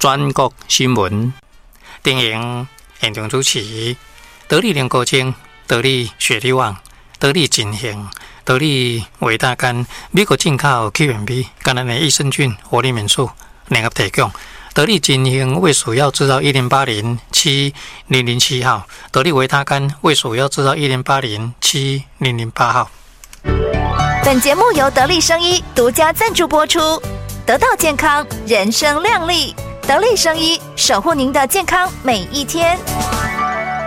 全国新闻。电影现场主持：得力联高精、得力雪力旺、得力锦恒、得力维他甘、美国进口 QMB 橄榄的益生菌活力免素联合提供。得力锦恒为鼠药制造108070007号，得力维他甘为鼠药制造108070008号。 本节目由得力生医独家赞助播出，得到健康，人生亮丽。得力生医，守护您的健康每一天。